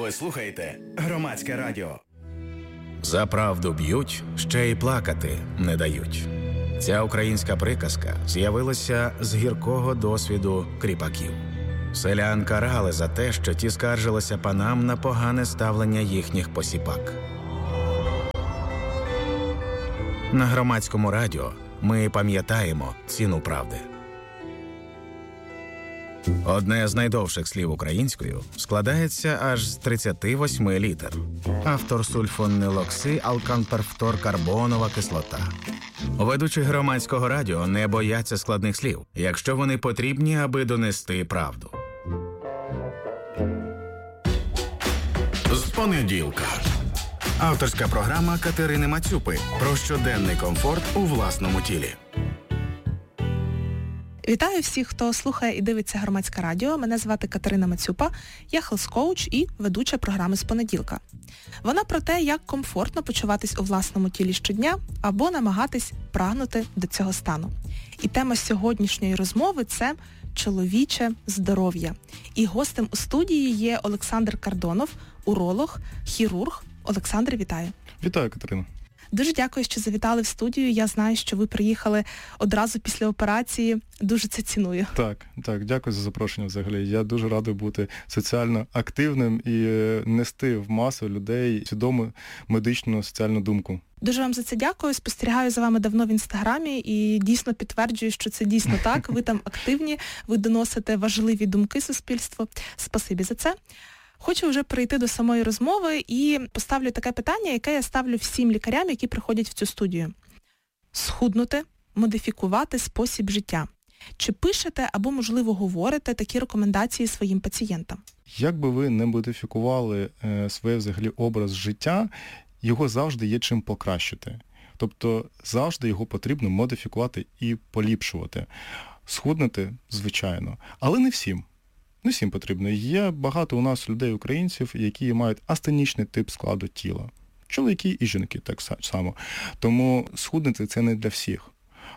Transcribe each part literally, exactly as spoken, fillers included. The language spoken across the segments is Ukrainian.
Ви слухаєте Громадське радіо. За правду б'ють, ще й плакати не дають. Ця українська приказка з'явилася з гіркого досвіду кріпаків. Селян карали за те, що ті скаржилися панам на погане ставлення їхніх посіпак. На Громадському радіо ми пам'ятаємо ціну правди. Одне з найдовших слів українською складається аж з тридцяти восьми літер. Автор сульфонилокси алканперфторкарбонова кислота. Ведучі Громадського радіо не бояться складних слів, якщо вони потрібні, аби донести правду. З понеділка. Авторська програма Катерини Мацюпи про щоденний комфорт у власному тілі. Вітаю всіх, хто слухає і дивиться Громадське радіо. Мене звати Катерина Мацюпа, я хелс-коуч і ведуча програми «З понеділка». Вона про те, як комфортно почуватись у власному тілі щодня або намагатись прагнути до цього стану. І тема сьогоднішньої розмови – це чоловіче здоров'я. І гостем у студії є Олександр Кардонов, уролог, хірург. Олександр, вітаю. Вітаю, Катерина. Дуже дякую, що завітали в студію. Я знаю, що ви приїхали одразу після операції. Дуже це ціную. Так, так, дякую за запрошення взагалі. Я дуже радий бути соціально активним і нести в масу людей свідому медичну соціальну думку. Дуже вам за це дякую. Спостерігаю за вами давно в Інстаграмі і дійсно підтверджую, що це дійсно так. Ви там активні, ви доносите важливі думки суспільству. Спасибі за це. Хочу вже перейти до самої розмови і поставлю таке питання, яке я ставлю всім лікарям, які приходять в цю студію. Схуднути, модифікувати спосіб життя. Чи пишете або, можливо, говорите такі рекомендації своїм пацієнтам? Як би ви не модифікували е, своє взагалі образ життя, його завжди є чим покращити. Тобто завжди його потрібно модифікувати і поліпшувати. Схуднути, звичайно, але не всім. Не всім потрібно. Є багато у нас людей-українців, які мають астенічний тип складу тіла. Чоловіки і жінки так само. Тому схуднути – це не для всіх.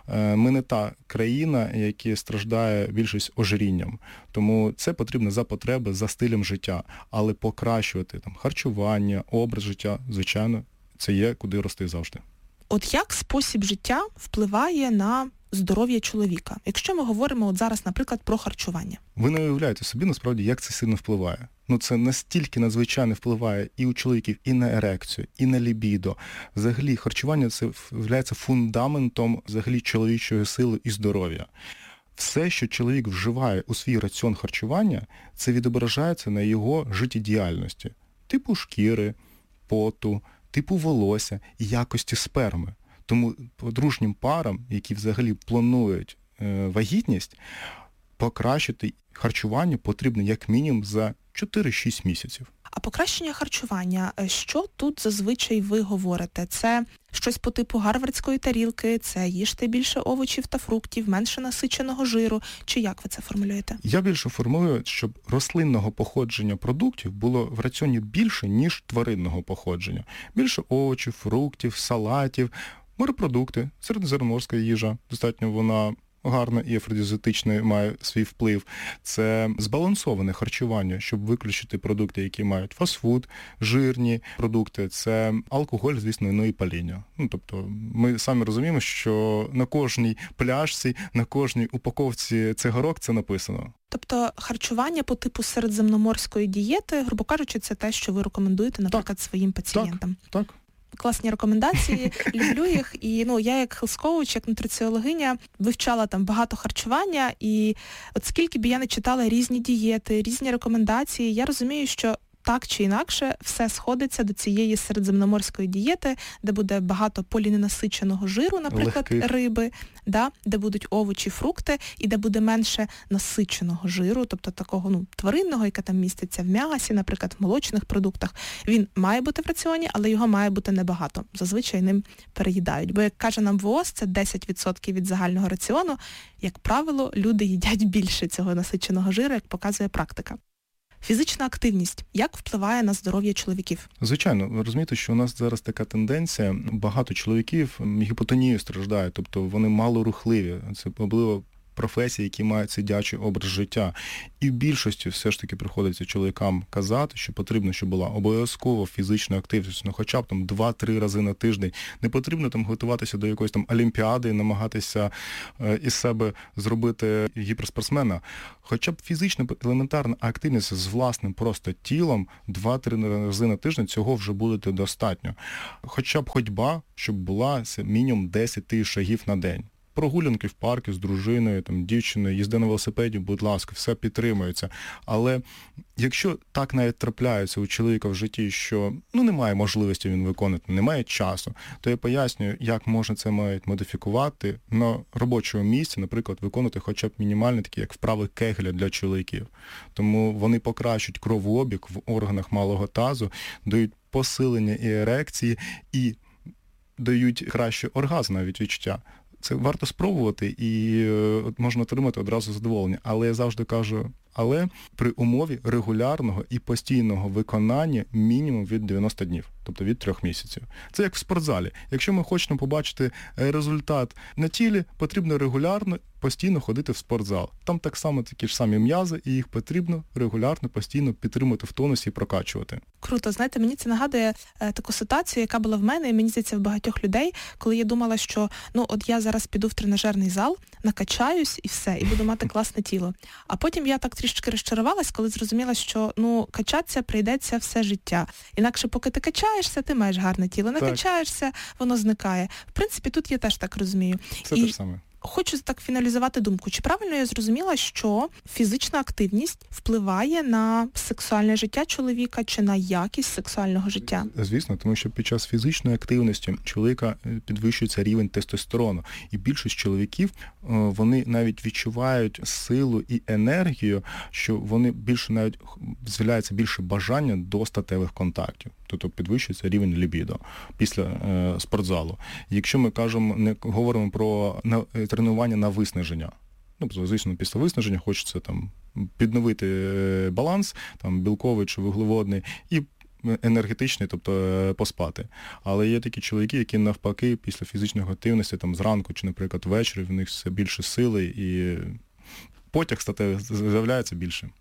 Ми не та країна, яка страждає більшість ожирінням. Тому це потрібно за потреби, за стилем життя. Але покращувати там харчування, образ життя, звичайно, це є куди рости завжди. От як спосіб життя впливає на здоров'я чоловіка? Якщо ми говоримо от зараз, наприклад, про харчування. Ви не уявляєте собі, насправді, як це сильно впливає. Ну, це настільки надзвичайно впливає і у чоловіків, і на ерекцію, і на лібідо. Взагалі, харчування – це є фундаментом взагалі чоловічої сили і здоров'я. Все, що чоловік вживає у свій раціон харчування, це відображається на його життєдіяльності. Типу шкіри, поту, типу волосся і якості сперми. Тому подружнім парам, які взагалі планують е, вагітність, покращити харчування потрібно як мінімум за чотири-шість місяців. А покращення харчування, що тут зазвичай ви говорите? Це щось по типу гарвардської тарілки, це їжте більше овочів та фруктів, менше насиченого жиру, чи як ви це формулюєте? Я більше формулюю, щоб рослинного походження продуктів було в раціоні більше, ніж тваринного походження. Більше овочів, фруктів, салатів, морепродукти, середземноморська їжа, достатньо вона гарна і афродизіатична, має свій вплив. Це збалансоване харчування, щоб виключити продукти, які мають фастфуд, жирні продукти. Це алкоголь, звісно, ну і паління. Ну, тобто ми самі розуміємо, що на кожній пляшці, на кожній упаковці цигарок це написано. Тобто харчування по типу середземноморської дієти, грубо кажучи, це те, що ви рекомендуєте, наприклад, так. своїм пацієнтам? Так, так. Класні рекомендації, люблю їх. І ну я як хелс-коуч, як нутриціологиня вивчала там багато харчування, і от скільки б я не читала різні дієти, різні рекомендації, я розумію, що так чи інакше все сходиться до цієї середземноморської дієти, де буде багато поліненасиченого жиру, наприклад, Легких. риби, да, де будуть овочі, фрукти, і де буде менше насиченого жиру, тобто такого ну, тваринного, яке там міститься в м'ясі, наприклад, в молочних продуктах. Він має бути в раціоні, але його має бути небагато. Зазвичай ним переїдають. Бо, як каже нам ВООЗ, це десять відсотків від загального раціону. Як правило, люди їдять більше цього насиченого жиру, як показує практика. Фізична активність. Як впливає на здоров'я чоловіків? Звичайно, ви розумієте, що у нас зараз така тенденція, багато чоловіків гіпотонією страждають, тобто вони малорухливі. Це особливо професій, які мають сидячий образ життя. І в більшості все ж таки приходиться чоловікам казати, що потрібно, щоб була обов'язково фізична активність, ну хоча б там два-три рази на тиждень. Не потрібно там готуватися до якоїсь там олімпіади, намагатися е, із себе зробити гіперспортсмена. Хоча б фізична елементарна активність з власним просто тілом два-три рази на тиждень, цього вже буде достатньо. Хоча б ходьба, щоб була мінімум десять тисяч шагів на день. Прогулянки в парку з дружиною, там, дівчиною, їзди на велосипеді, будь ласка, все підтримується. Але якщо так навіть трапляється у чоловіка в житті, що ну, немає можливості він виконати, немає часу, то я пояснюю, як можна це мають модифікувати на робочому місці, наприклад, виконувати хоча б мінімальні такі, як вправи Кегеля для чоловіків. Тому вони покращують кровообіг в органах малого тазу, дають посилення і ерекції, і дають краще оргазм навіть відчуття. Це варто спробувати і е, можна отримати одразу задоволення. Але я завжди кажу, але при умові регулярного і постійного виконання мінімум від дев'яноста днів, тобто від трьох місяців. Це як в спортзалі. Якщо ми хочемо побачити результат на тілі, потрібно регулярно, постійно ходити в спортзал. Там так само такі ж самі м'язи, і їх потрібно регулярно, постійно підтримувати в тонусі і прокачувати. Круто. Знаєте, мені це нагадує е, таку ситуацію, яка була в мене, і мені здається, в багатьох людей, коли я думала, що ну от я зараз піду в тренажерний зал, накачаюсь і все, і буду мати класне тіло. А потім я так трішки розчарувалась, коли зрозуміла, що ну качатися прийдеться все життя. Інакше, поки ти качаєшся, ти маєш гарне тіло. Не так. качаєшся, воно зникає. В принципі, тут я теж так розумію. Це і... те ж саме. Хочу так фіналізувати думку. Чи правильно я зрозуміла, що фізична активність впливає на сексуальне життя чоловіка чи на якість сексуального життя? Звісно, тому що під час фізичної активності чоловіка підвищується рівень тестостерону. І більшість чоловіків, вони навіть відчувають силу і енергію, що вони більше навіть з'являється більше бажання до статевих контактів. Тобто підвищується рівень лібідо після е, спортзалу. Якщо ми кажемо, не говоримо про на, тренування на виснаження, ну, звісно, після виснаження хочеться там підновити баланс, там білковий чи вуглеводний, і енергетичний, тобто поспати. Але є такі чоловіки, які навпаки після фізичної активності там зранку чи, наприклад, ввечері, в них все більше сили і потяг статевий з'являється більше.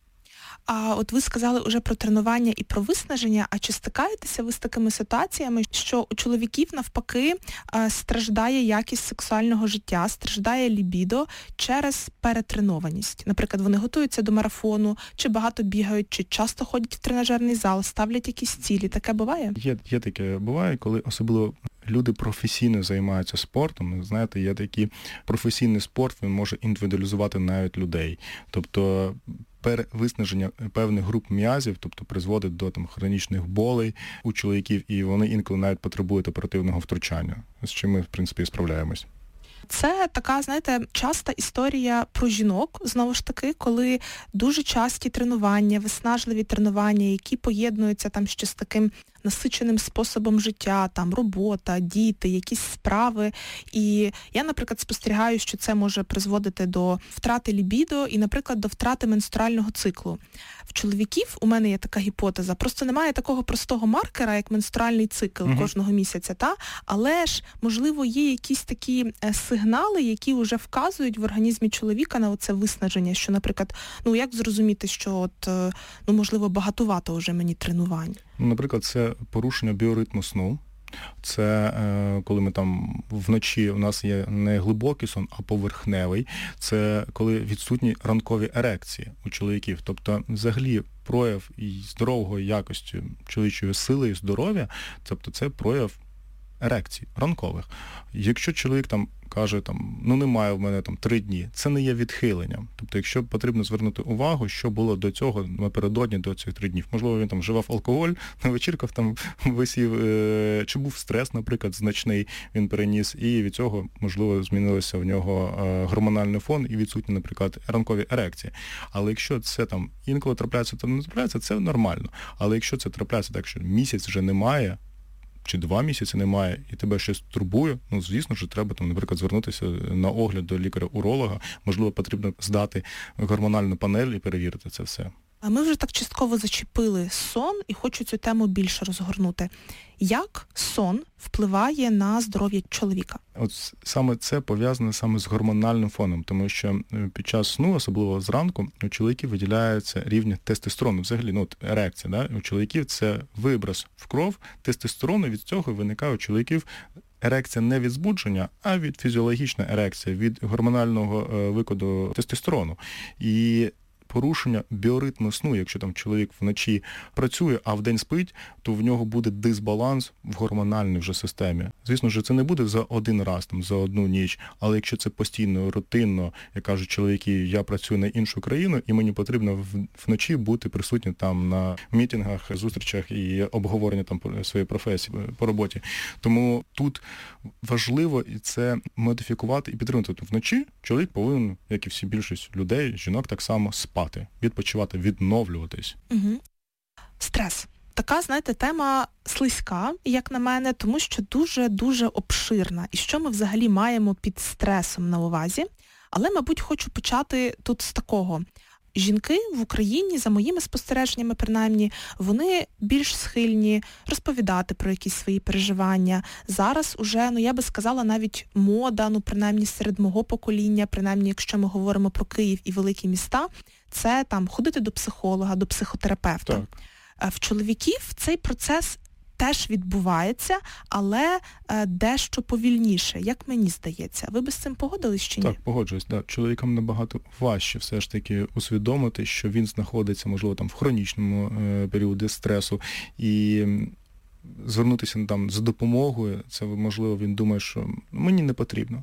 А от ви сказали уже про тренування і про виснаження, а чи стикаєтеся ви з такими ситуаціями, що у чоловіків навпаки страждає якість сексуального життя, страждає лібідо через перетренованість? Наприклад, вони готуються до марафону, чи багато бігають, чи часто ходять в тренажерний зал, ставлять якісь цілі. Таке буває? Є, є таке буває, коли особливо люди професійно займаються спортом. Знаєте, є такий професійний спорт, він може індивідуалізувати навіть людей. Тобто перевиснаження певних груп м'язів, тобто призводить до там хронічних болей у чоловіків, і вони інколи навіть потребують оперативного втручання, з чим ми, в принципі, і справляємось. Це така, знаєте, часта історія про жінок, знову ж таки, коли дуже часті тренування, виснажливі тренування, які поєднуються там ще з таким насиченим способом життя, там робота, діти, якісь справи. І я, наприклад, спостерігаю, що це може призводити до втрати лібідо і, наприклад, до втрати менструального циклу. В чоловіків, у мене є така гіпотеза, просто немає такого простого маркера, як менструальний цикл mm-hmm. кожного місяця, та? Але ж, можливо, є якісь такі сигнали, які вже вказують в організмі чоловіка на оце виснаження, що, наприклад, ну як зрозуміти, що от, ну, можливо, багатувато вже мені тренувань? Наприклад, це порушення біоритму сну. Це е, коли ми там вночі, у нас є не глибокий сон, а поверхневий. Це коли відсутні ранкові ерекції у чоловіків. Тобто, взагалі, прояв здорової якості чоловічої сили і здоров'я, тобто це прояв ерекцій ранкових. Якщо чоловік там каже, там, ну немає в мене там три дні, це не є відхиленням. Тобто, якщо потрібно звернути увагу, що було до цього, напередодні до цих трьох днів. Можливо, він там вживав алкоголь, на вечірках там висів, е- чи був стрес, наприклад, значний, він переніс, і від цього, можливо, змінилося в нього е- гормональний фон і відсутні, наприклад, ранкові ерекції. Але якщо це там інколи трапляється, то не трапляється, це нормально. Але якщо це трапляється так, що місяць вже немає, чи два місяці немає, і тебе щось турбує, ну, звісно ж, треба, там, наприклад, звернутися на огляд до лікаря-уролога, можливо, потрібно здати гормональну панель і перевірити це все. Ми вже так частково зачепили сон і хочу цю тему більше розгорнути. Як сон впливає на здоров'я чоловіка? От саме це пов'язане саме з гормональним фоном, тому що під час сну, особливо зранку, у чоловіків виділяється рівні тестостерону. Взагалі, ну, от ерекція, да? У чоловіків це виброс в кров тестостерону, від цього виникає у чоловіків ерекція не від збудження, а від фізіологічної ерекції, від гормонального викиду тестостерону. І порушення біоритму сну, якщо там чоловік вночі працює, а вдень спить, то в нього буде дисбаланс в гормональній вже системі. Звісно ж, це не буде за один раз, там, за одну ніч, але якщо це постійно, рутинно, як кажуть чоловіки, я працюю на іншу країну, і мені потрібно вночі бути присутнім там на мітингах, зустрічах і обговорення там своєї професії по роботі. Тому тут важливо і це модифікувати і підтримувати. Тобто вночі чоловік повинен, як і всі більшість людей, жінок так само спати, відпочивати, відновлюватись. Угу. Стрес. Така, знаєте, тема слизька, як на мене, тому що дуже-дуже обширна. І що ми взагалі маємо під стресом на увазі? Але, мабуть, хочу почати тут з такого. Жінки в Україні, за моїми спостереженнями принаймні, вони більш схильні розповідати про якісь свої переживання. Зараз уже, ну я би сказала, навіть мода, ну принаймні серед мого покоління, принаймні якщо ми говоримо про Київ і великі міста, це там ходити до психолога, до психотерапевта. Так. В чоловіків цей процес теж відбувається, але е, дещо повільніше, як мені здається. Ви би з цим погодились чи ні? Так, погоджуюсь. Да. Чоловікам набагато важче все ж таки усвідомити, що він знаходиться, можливо, там в хронічному е, періоді стресу, і звернутися там за допомогою, це, можливо, він думає, що мені не потрібно.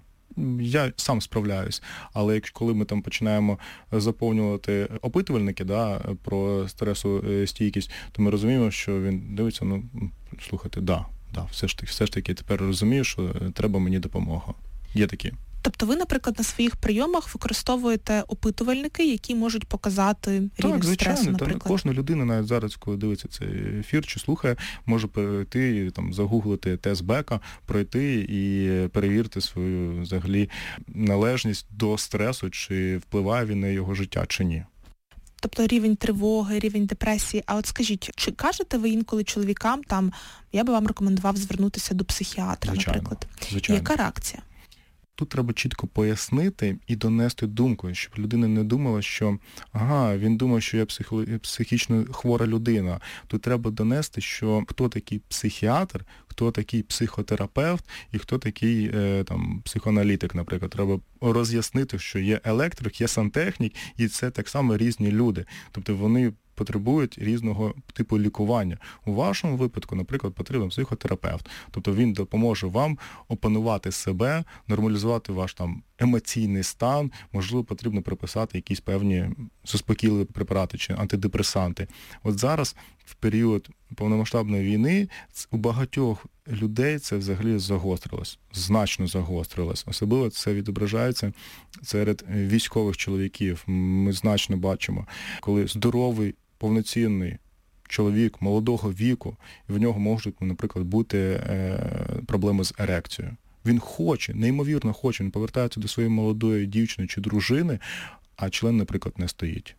Я сам справляюсь, але якщо коли ми там починаємо заповнювати опитувальники, да, про стресостійкість, то ми розуміємо, що він дивиться, ну, слухайте, да, да, все ж таки, все ж таки тепер розумію, що треба мені допомога. Є такі. Тобто ви, наприклад, на своїх прийомах використовуєте опитувальники, які можуть показати рівень так, звичайно, стресу, наприклад? Так, кожна людина, навіть зараз, коли дивиться цей ефір чи слухає, може перейти, там, загуглити тест Бека, пройти і перевірити свою, взагалі, належність до стресу, чи впливає він на його життя, чи ні. Тобто рівень тривоги, рівень депресії. А от скажіть, чи кажете ви інколи чоловікам, там, я би вам рекомендував звернутися до психіатра, звичайно, наприклад? Звичайно. Яка реакція? Тут треба чітко пояснити і донести думку, щоб людина не думала, що ага, він думає, що я психо... психічно хвора людина. Тут треба донести, що хто такий психіатр, хто такий психотерапевт і хто такий е, там, психоаналітик, наприклад. Треба роз'яснити, що є електрик, є сантехнік, і це так само різні люди. Тобто вони потребують різного типу лікування. У вашому випадку, наприклад, потрібен психотерапевт. Тобто він допоможе вам опанувати себе, нормалізувати ваш там емоційний стан, можливо, потрібно приписати якісь певні заспокійливі препарати чи антидепресанти. От зараз, в період повномасштабної війни, у багатьох людей це взагалі загострилось, значно загострилось. Особливо це відображається серед військових чоловіків. Ми значно бачимо, коли здоровий, повноцінний чоловік молодого віку, в нього можуть, наприклад, бути е, проблеми з ерекцією. Він хоче, неймовірно хоче, він повертається до своєї молодої дівчини чи дружини, а член, наприклад, не стоїть.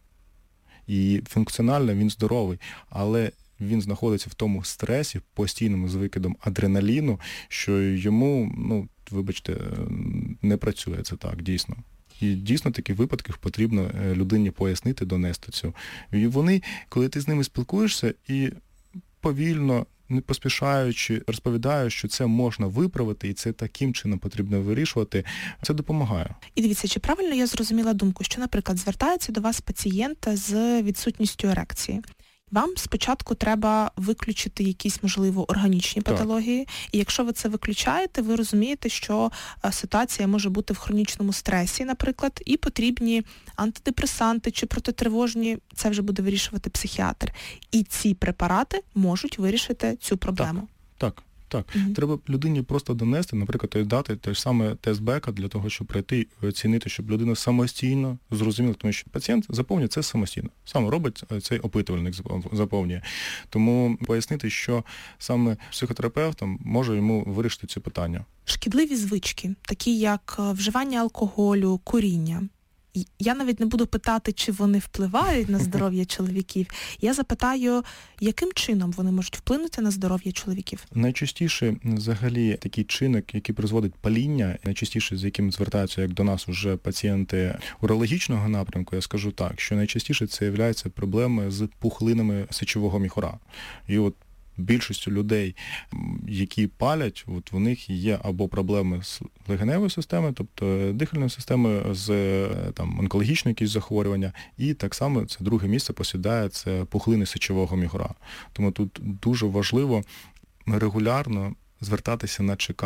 І функціонально він здоровий, але він знаходиться в тому стресі, постійному з викидом адреналіну, що йому, ну, вибачте, не працює це так, дійсно. І дійсно таких випадків потрібно людині пояснити, донести цю. І вони, коли ти з ними спілкуєшся і повільно, не поспішаючи, розповідаю, що це можна виправити, і це таким чином потрібно вирішувати, це допомагає. І дивіться, чи правильно я зрозуміла думку, що, наприклад, звертається до вас пацієнт з відсутністю ерекції. Вам спочатку треба виключити якісь, можливо, органічні так. патології, і якщо ви це виключаєте, ви розумієте, що ситуація може бути в хронічному стресі, наприклад, і потрібні антидепресанти чи протитривожні, це вже буде вирішувати психіатр. І ці препарати можуть вирішити цю проблему. Так, так. Так, угу. Треба людині просто донести, наприклад, дати те ж саме тест Бека для того, щоб прийти і оцінити, щоб людина самостійно зрозуміла, тому що пацієнт заповнює це самостійно. Сам робить цей опитувальник, заповнює. Тому пояснити, що саме психотерапевтом може йому вирішити ці питання. Шкідливі звички, такі як вживання алкоголю, куріння. І я навіть не буду питати, чи вони впливають на здоров'я чоловіків. Я запитаю, яким чином вони можуть вплинути на здоров'я чоловіків? Найчастіше взагалі такий чинник, який призводить паління, найчастіше з яким звертаються як до нас уже пацієнти урологічного напрямку, я скажу так, що найчастіше це є проблеми з пухлинами сечового міхура. І от більшістю людей, які палять, от в них є або проблеми з легеневою системою, тобто дихальною системою, з там, онкологічною якісь захворювання, і так само це друге місце посідає, це пухлини сечового міхура. Тому тут дуже важливо регулярно звертатися на ЧК